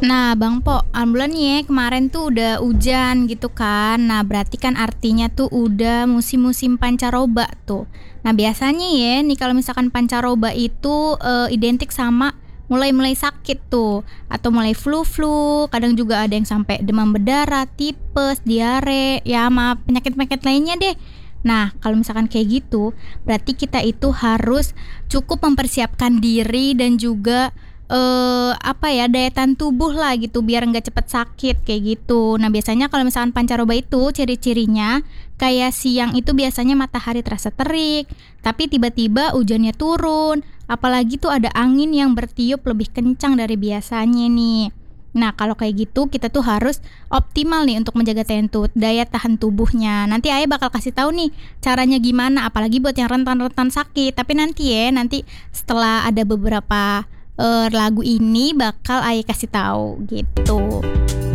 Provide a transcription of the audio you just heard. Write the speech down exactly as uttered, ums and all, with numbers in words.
Nah, Bang Po, alhamdulillah nih ya, kemarin tuh udah hujan gitu kan. Nah, berarti kan artinya tuh udah musim-musim pancaroba tuh. Nah, biasanya ya nih kalau misalkan pancaroba itu eh, identik sama mulai-mulai sakit tuh atau mulai flu-flu, kadang juga ada yang sampai demam berdarah, tipes, diare, ya sama penyakit-penyakit lainnya deh. Nah, kalau misalkan kayak gitu, berarti kita itu harus cukup mempersiapkan diri dan juga eh apa ya, daya tahan tubuh lah gitu biar nggak cepet sakit kayak gitu. Nah, biasanya kalau misalkan pancaroba itu ciri-cirinya kayak siang itu biasanya matahari terasa terik, tapi tiba-tiba hujannya turun, apalagi tuh ada angin yang bertiup lebih kencang dari biasanya nih. Nah, kalau kayak gitu kita tuh harus optimal nih untuk menjaga tentut daya tahan tubuhnya. Nanti Ayah bakal kasih tahu nih caranya gimana, apalagi buat yang rentan-rentan sakit. Tapi nanti ya, nanti setelah ada beberapa eh, lagu ini bakal Ayah kasih tahu gitu.